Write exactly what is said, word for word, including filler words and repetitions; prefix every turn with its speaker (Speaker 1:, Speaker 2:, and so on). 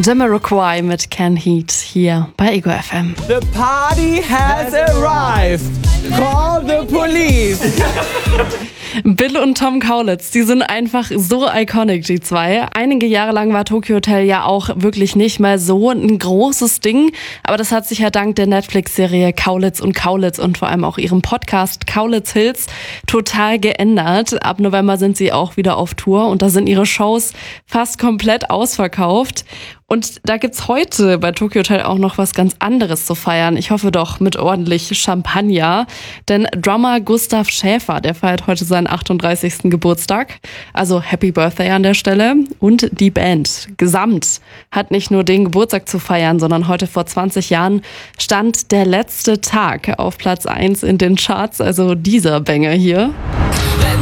Speaker 1: Jamiroquai mit Can Heat hier bei Ego F M.
Speaker 2: The party has arrived. Call the police.
Speaker 1: Bill und Tom Kaulitz, die sind einfach so iconic, die zwei. Einige Jahre lang war Tokyo Hotel ja auch wirklich nicht mal so ein großes Ding. Aber das hat sich ja dank der Netflix-Serie Kaulitz und Kaulitz und vor allem auch ihrem Podcast Kaulitz Hills total geändert. Ab November sind sie auch wieder auf Tour und da sind ihre Shows fast komplett ausverkauft. Und da gibt's heute bei Tokyo Hotel auch noch was ganz anderes zu feiern. Ich hoffe doch mit ordentlich Champagner. Denn Drummer Gustav Schäfer, der feiert heute seinen achtunddreißigsten Geburtstag. Also Happy Birthday an der Stelle. Und die Band Gesamt hat nicht nur den Geburtstag zu feiern, sondern heute vor zwanzig Jahren stand der letzte Tag auf Platz eins in den Charts. Also dieser Banger hier.